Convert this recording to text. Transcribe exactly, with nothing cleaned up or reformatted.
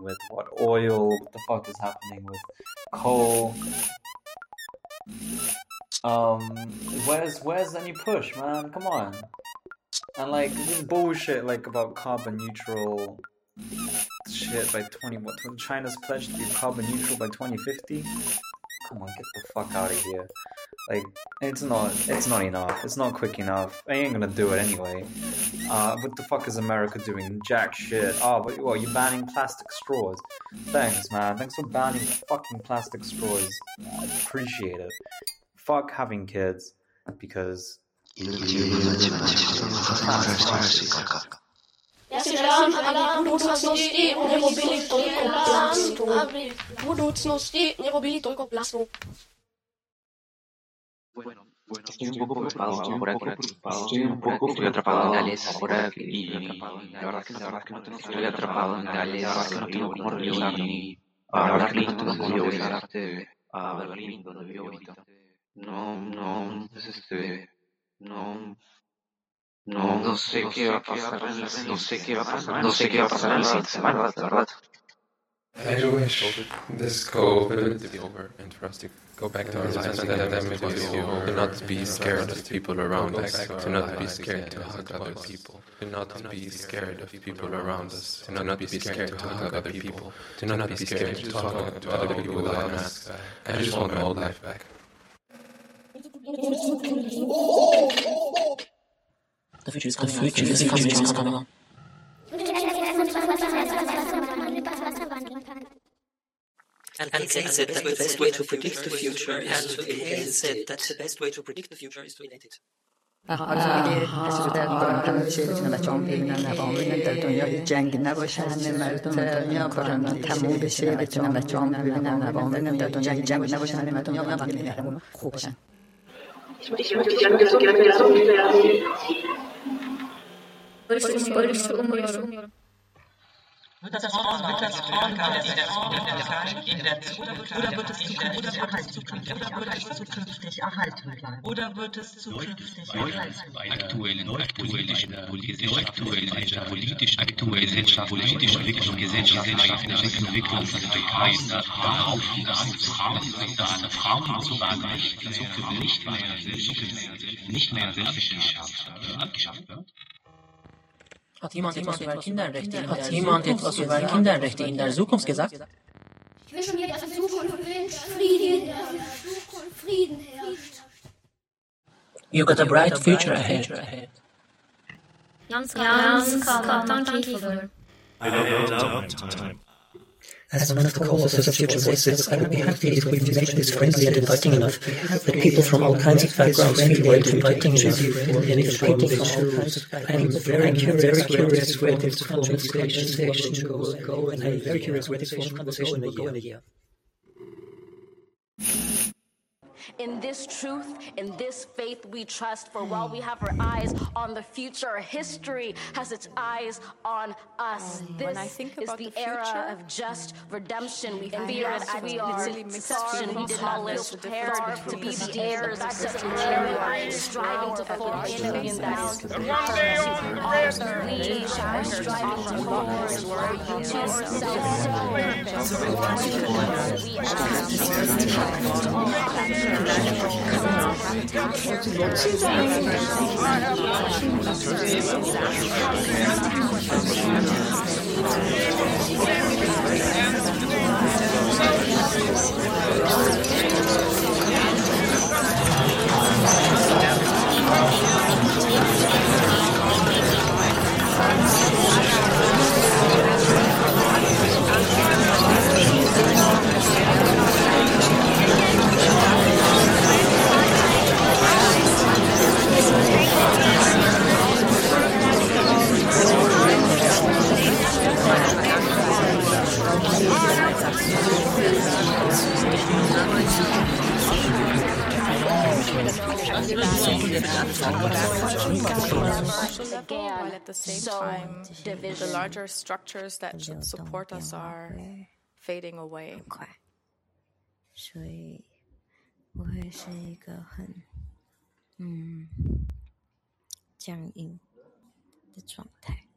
with? What oil? What the fuck is happening with coal? Um, where's where's any push, man? Come on. And like this bullshit like about carbon neutral shit by twenty what China's pledged to be carbon neutral by twenty fifty. Come on, get the fuck out of here. Like it's not it's not enough. It's not quick enough. I ain't gonna do it anyway. Uh, what the fuck is America doing? Jack shit. Oh, but what, you're banning plastic straws? Thanks, man. Thanks for banning fucking plastic straws. I appreciate it. Fuck having kids because. Bueno, bueno, estoy un poco preocupado ahora que estoy un poco estoy atrapado en Gales ahora que y la verdad es que la verdad es que no tengo estoy atrapado en Gales, la verdad es que no tengo cómo regresar ni la verdad es que no tengo cómo regresarte a Berlín donde vivo ahorita. No, no, pues este, no, no, no sé qué va a pasar, no sé qué va a pasar, no sé qué va a pasar en la siguiente semana, la verdad. I wish this COVID would be over and for us to go back to our lives and that pandemic was over. To not be scared of people around us, to not be scared to hug other people, to not be scared of people around us, to not be scared to hug other people, to not be scared to talk to other people without masks. I just want my old life back. The future is coming. The future is coming. Is coming. And Kay said that the best way to predict the future, and Kay said that the best way to predict the future is to innate it. حالا بچه هم ببینن نبامونن در دنیای جنگ نباشن مردم کرونا تموم بشه بتونن بچه هم ببینن نبامونن در دنیای جنگ نباشن مردم یا مردم خوب باشن. Ich möchte gerne gesund werden. Wird das Frauen, wird das Frauenkreis in der Zukunft in der Zukunft oder wird es zukünftig erhalten bleiben? Oder wird es zukünftig erhalten bleiben? Oder wird es zukünftig erhalten bleiben? Aktuelle, aktuelle politisch, politisch, aktuelle Gesellschaft, politische Entwicklung, gesellschaftliche Entwicklung von der Türkei darauf, dass Frauen, Frauen sozusagen in Zukunft nicht mehr, nicht mehr selbstständig abgeschafft wird. Hat jemand etwas über Kinderrechte, hat jemand etwas über Kinderrechte in der Zukunft gesagt? Ich will schon hier, dass in Zukunft Frieden herrscht. Frieden herrscht. You got a bright future ahead. Jans kan tanken. As one of the co-authors of Future Voices, I would be happy if we made this friendly and inviting enough that people from all kinds of backgrounds feel well inviting enough. And if people from all kinds of backgrounds, I'm very curious, very curious where this conversation will go, and I'm very curious where this conversation will go in a year. In this truth, in this faith we trust, for while we have our eyes on the future, history has its eyes on us. Um, this is the, the era future, of just redemption. We fear it as we are deception. We did not live prepared to be the heirs of such an era, striving to fall in and down. We are striving to forward to ourselves. While at the same time, the larger structures that should support us are fading away. 所以我会是一个很嗯僵硬的状态。